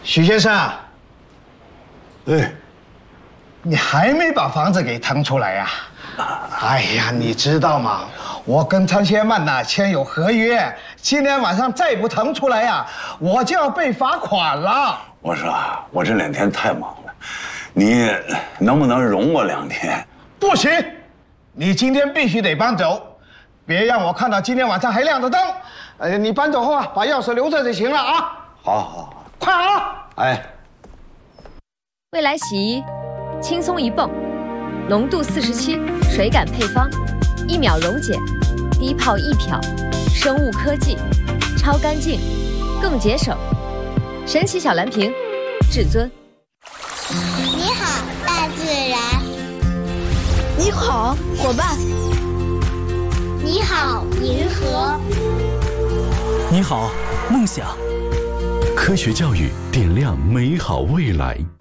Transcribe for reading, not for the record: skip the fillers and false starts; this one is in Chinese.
许先生， 哎， 你还没把房子给腾出来呀？哎呀，你知道吗？我跟张先曼呐签有合约，今天晚上再不腾出来呀，我就要被罚款了。 我说我这2天太忙了，你能不能容我2天？ 不行，你今天必须得搬走，别让我看到今天晚上还亮着灯。你搬走后啊，把钥匙留着就行了啊。 好， 快啊！ 哎， 未来洗衣，轻松一泵，浓度47，水感配方，1秒溶解，低泡易漂，生物科技，超干净，更节省。神奇小蓝瓶，至尊。 你好，大自然。 你好，伙伴。 你好，银河。 你好，梦想。 科学教育点亮美好未来。